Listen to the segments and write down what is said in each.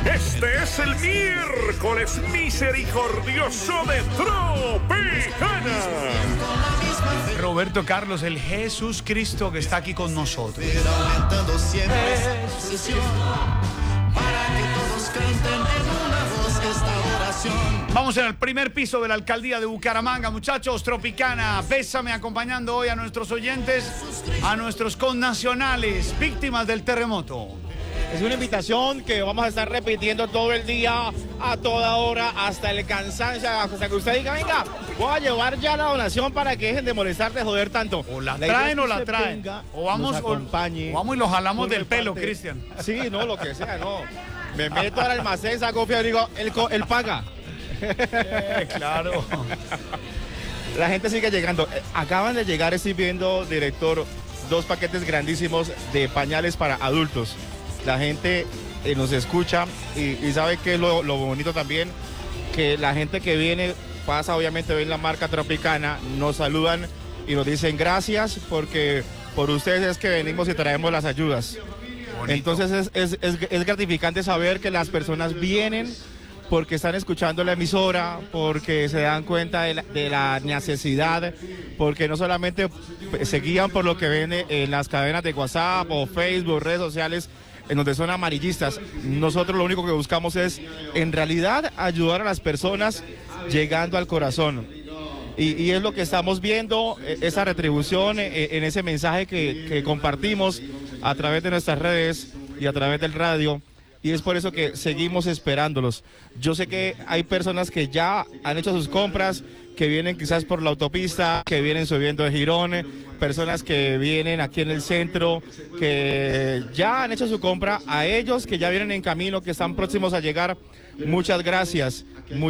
Este es el miércoles misericordioso de Tropicana. Roberto Carlos, el Jesús Cristo que está aquí con nosotros. Vamos en el primer piso de la alcaldía de Bucaramanga, muchachos. Tropicana, bésame, acompañando hoy a nuestros oyentes, a nuestros connacionales, víctimas del terremoto. Es una invitación que vamos a estar repitiendo todo el día, a toda hora, hasta el cansancio, hasta que usted diga, venga, voy a llevar ya la donación para que dejen de molestar, de joder tanto. O la traen o la traen. O vamos y lo jalamos del pelo, Cristian. Sí, no, lo que sea, no. Me meto al almacén, saco fío y digo, él paga. Claro. La gente sigue llegando. Acaban de llegar, estoy viendo, director, 2 paquetes grandísimos de pañales para adultos. La gente nos escucha y sabe que es lo bonito también, que la gente que viene pasa, obviamente ven la marca Tropicana, nos saludan y nos dicen gracias porque por ustedes es que venimos y traemos las ayudas. Bonito. Entonces es gratificante saber que las personas vienen porque están escuchando la emisora, porque se dan cuenta de la necesidad, porque no solamente se guían por lo que ven en las cadenas de WhatsApp o Facebook, redes sociales, en donde son amarillistas. Nosotros lo único que buscamos es, en realidad, ayudar a las personas llegando al corazón. Y es lo que estamos viendo, esa retribución en ese mensaje que compartimos a través de nuestras redes y a través del radio. Y es por eso que seguimos esperándolos. Yo sé que hay personas que ya han hecho sus compras, que vienen quizás por la autopista, que vienen subiendo de Girón, personas que vienen aquí en el centro, que ya han hecho su compra, a ellos que ya vienen en camino, que están próximos a llegar, muchas gracias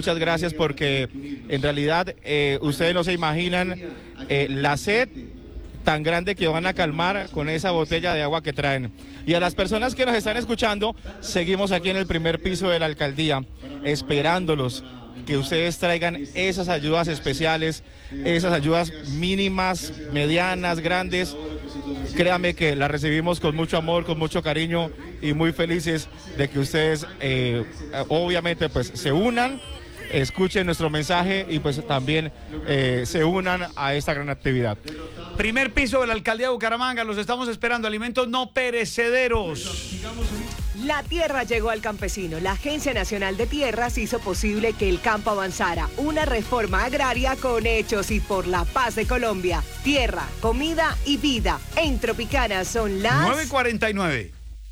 porque en realidad ustedes no se imaginan la sed tan grande que van a calmar con esa botella de agua que traen. Y a las personas que nos están escuchando, seguimos aquí en el primer piso de la alcaldía, esperándolos, que ustedes traigan esas ayudas especiales, esas ayudas mínimas, medianas, grandes. Créanme que las recibimos con mucho amor, con mucho cariño y muy felices de que ustedes obviamente pues se unan, escuchen nuestro mensaje y pues también se unan a esta gran actividad. Primer piso de la alcaldía de Bucaramanga, los estamos esperando, alimentos no perecederos. La tierra llegó al campesino. La Agencia Nacional de Tierras hizo posible que el campo avanzara. Una reforma agraria con hechos y por la paz de Colombia. Tierra, comida y vida. En Tropicana son las 9:49.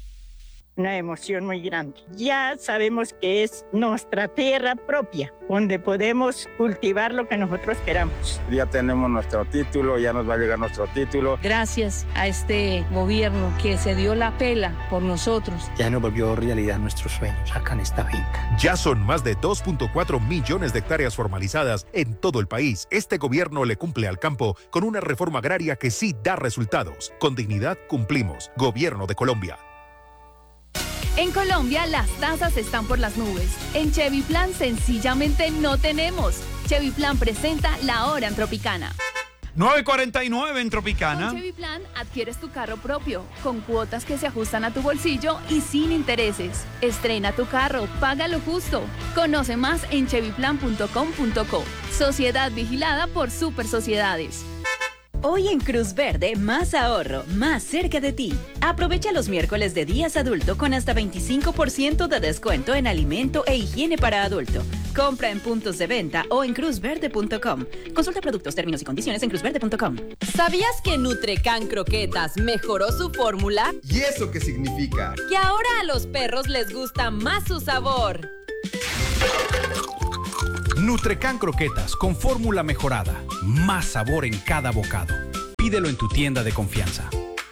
Una emoción muy grande. Ya sabemos que es nuestra tierra propia, donde podemos cultivar lo que nosotros queramos. Ya tenemos nuestro título, ya nos va a llegar nuestro título. Gracias a este gobierno que se dio la pela por nosotros. Ya nos volvió realidad nuestros sueños acá en esta finca. Ya son más de 2.4 millones de hectáreas formalizadas en todo el país. Este gobierno le cumple al campo con una reforma agraria que sí da resultados. Con dignidad cumplimos. Gobierno de Colombia. En Colombia las tasas están por las nubes. En Chevy Plan sencillamente no tenemos. Chevy Plan presenta la hora en Tropicana. 9:49 en Tropicana. Con Chevy Plan adquieres tu carro propio, con cuotas que se ajustan a tu bolsillo y sin intereses. Estrena tu carro, paga lo justo. Conoce más en chevyplan.com.co. Sociedad vigilada por Super Sociedades. Hoy en Cruz Verde, más ahorro, más cerca de ti. Aprovecha los miércoles de días adulto con hasta 25% de descuento en alimento e higiene para adulto. Compra en puntos de venta o en cruzverde.com. Consulta productos, términos y condiciones en cruzverde.com. ¿Sabías que Nutrecan Croquetas mejoró su fórmula? ¿Y eso qué significa? Que ahora a los perros les gusta más su sabor. Nutrecan Croquetas con fórmula mejorada. Más sabor en cada bocado. Pídelo en tu tienda de confianza.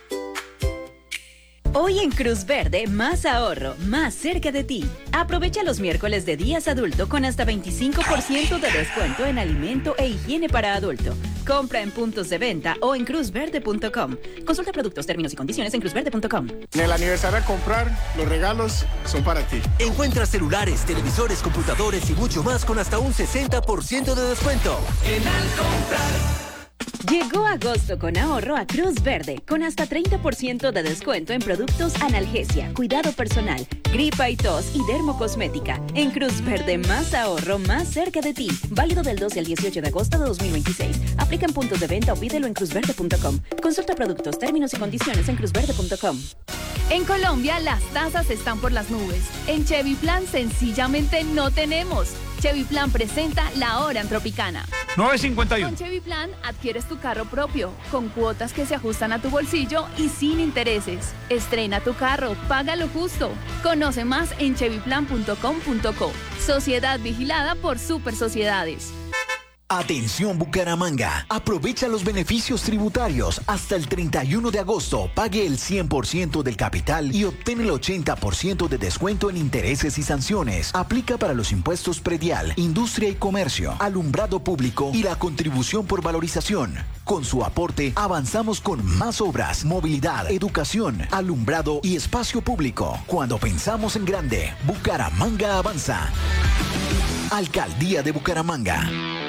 Hoy en Cruz Verde, más ahorro, más cerca de ti. Aprovecha los miércoles de días adulto con hasta 25% de descuento en alimento e higiene para adulto. Compra en puntos de venta o en cruzverde.com. Consulta productos, términos y condiciones en cruzverde.com. En el aniversario a comprar, los regalos son para ti. Encuentra celulares, televisores, computadores y mucho más con hasta un 60% de descuento. En Al comprar Llegó agosto con ahorro a Cruz Verde, con hasta 30% de descuento en productos analgesia, cuidado personal, gripa y tos y dermocosmética. En Cruz Verde, más ahorro, más cerca de ti. Válido del 12 al 18 de agosto de 2026. Aplica en puntos de venta o pídelo en cruzverde.com. Consulta productos, términos y condiciones en cruzverde.com. En Colombia, las tasas están por las nubes. En Chevy Plan, sencillamente no tenemos. Chevy Plan presenta la hora en Tropicana. 9:51. Con Chevy Plan adquieres tu carro propio, con cuotas que se ajustan a tu bolsillo y sin intereses. Estrena tu carro, págalo justo. Conoce más en chevyplan.com.co. Sociedad vigilada por Super Sociedades. Atención Bucaramanga, aprovecha los beneficios tributarios hasta el 31 de agosto, pague el 100% del capital y obtén el 80% de descuento en intereses y sanciones. Aplica para los impuestos predial, industria y comercio, alumbrado público y la contribución por valorización. Con su aporte avanzamos con más obras, movilidad, educación, alumbrado y espacio público. Cuando pensamos en grande, Bucaramanga avanza. Alcaldía de Bucaramanga.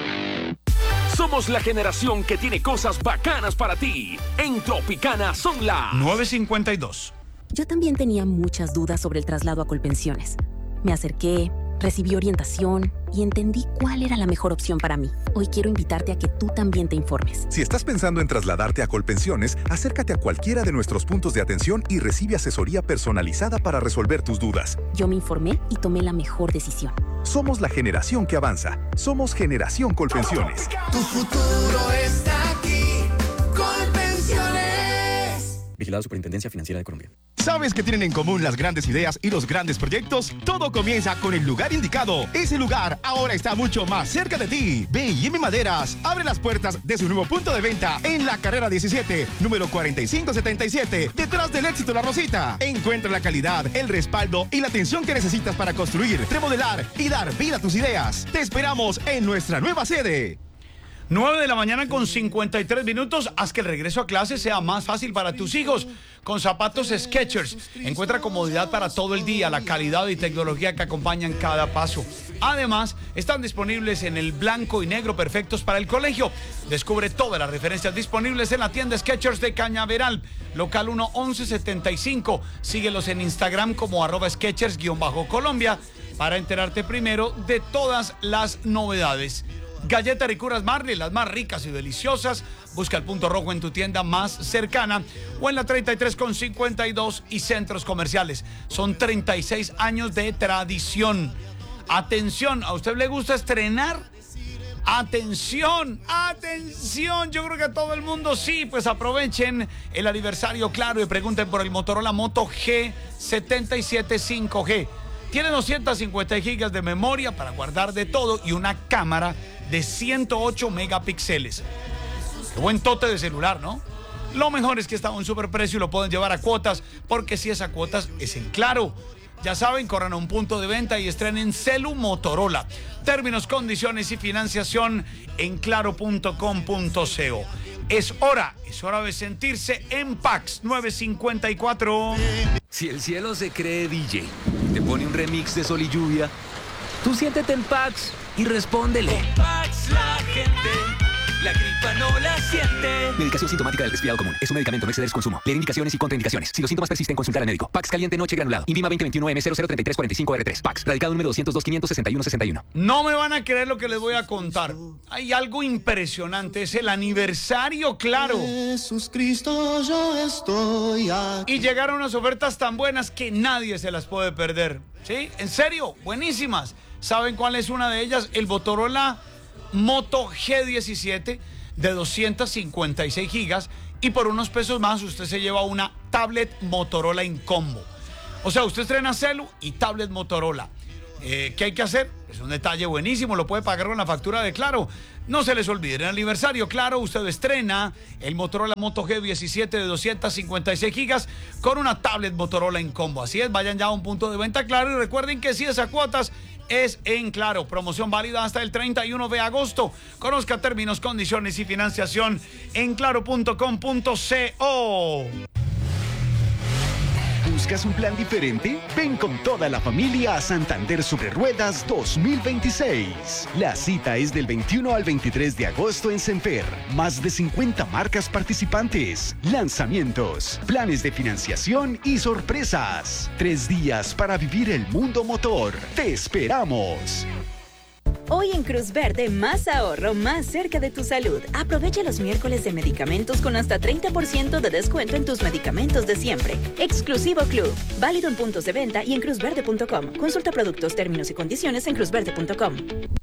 Somos la generación que tiene cosas bacanas para ti. En Tropicana son las 9:52. Yo también tenía muchas dudas sobre el traslado a Colpensiones. Me acerqué, recibí orientación y entendí cuál era la mejor opción para mí. Hoy quiero invitarte a que tú también te informes. Si estás pensando en trasladarte a Colpensiones, acércate a cualquiera de nuestros puntos de atención y recibe asesoría personalizada para resolver tus dudas. Yo me informé y tomé la mejor decisión. Somos la generación que avanza. Somos Generación Colpensiones. Tu futuro está aquí. Colpensiones. Vigilado Superintendencia Financiera de Colombia. ¿Sabes qué tienen en común las grandes ideas y los grandes proyectos? Todo comienza con el lugar indicado. Ese lugar ahora está mucho más cerca de ti. B&M Maderas abre las puertas de su nuevo punto de venta en la carrera 17, número 4577, detrás del Éxito La Rosita. Encuentra la calidad, el respaldo y la atención que necesitas para construir, remodelar y dar vida a tus ideas. Te esperamos en nuestra nueva sede. 9 de la mañana con 53 minutos. Haz que el regreso a clase sea más fácil para tus hijos. Con zapatos Skechers. Encuentra comodidad para todo el día, la calidad y tecnología que acompañan cada paso. Además, están disponibles en el blanco y negro perfectos para el colegio. Descubre todas las referencias disponibles en la tienda Skechers de Cañaveral, local 1-1175. Síguelos en Instagram como @Skechers_Colombia para enterarte primero de todas las novedades. Galletas Ricuras Marley, las más ricas y deliciosas. Busca el punto rojo en tu tienda más cercana o en la 33 con 52 y centros comerciales. Son 36 años de tradición. Atención, ¿a usted le gusta estrenar? Atención, atención, yo creo que a todo el mundo sí, pues aprovechen el aniversario, claro, y pregunten por el Motorola Moto G77 5G. Tiene 250 gigas de memoria para guardar de todo y una cámara de 108 megapíxeles. Qué buen tote de celular, ¿no? Lo mejor es que está a un superprecio y lo pueden llevar a cuotas, porque si es a cuotas es en Claro. Ya saben, corran a un punto de venta y estrenen Celu Motorola. Términos, condiciones y financiación en claro.com.co. Es hora de sentirse en Pax. 9:54. Si el cielo se cree DJ, te pone un remix de Sol y Lluvia, tú siéntete en Pax y respóndele. Con Pax la gente, la gripa no la siente. Medicación sintomática del resfriado común. Es un medicamento, no exceder su consumo. Leer indicaciones y contraindicaciones. Si los síntomas persisten, consultar al médico. Pax caliente noche granulado. INVIMA 2021M003345R3. Pax. Radicado número 202-561-61. No me van a creer lo que les voy a contar. Hay algo impresionante. Es el aniversario, Claro. Jesús Cristo, yo estoy aquí. Y llegaron unas ofertas tan buenas que nadie se las puede perder. ¿Sí? En serio, buenísimas. ¿Saben cuál es una de ellas? El Motorola Moto G17 de 256 gigas y por unos pesos más usted se lleva una tablet Motorola en combo. O sea, usted estrena celu y tablet Motorola. ¿Qué hay que hacer? Es un detalle buenísimo, lo puede pagar con la factura de Claro. No se les olvide, en el aniversario Claro usted estrena el Motorola Moto G17 de 256 gigas con una tablet Motorola en combo. Así es, vayan ya a un punto de venta Claro y recuerden que si es a cuotas es en Claro. Promoción válida hasta el 31 de agosto. Conozca términos, condiciones y financiación en claro.com.co. ¿Buscas un plan diferente? Ven con toda la familia a Santander Sobre Ruedas 2026. La cita es del 21 al 23 de agosto en Senfer. Más de 50 marcas participantes, lanzamientos, planes de financiación y sorpresas. 3 días para vivir el mundo motor. ¡Te esperamos! Hoy en Cruz Verde, más ahorro, más cerca de tu salud. Aprovecha los miércoles de medicamentos con hasta 30% de descuento en tus medicamentos de siempre. Exclusivo Club. Válido en puntos de venta y en cruzverde.com. Consulta productos, términos y condiciones en cruzverde.com.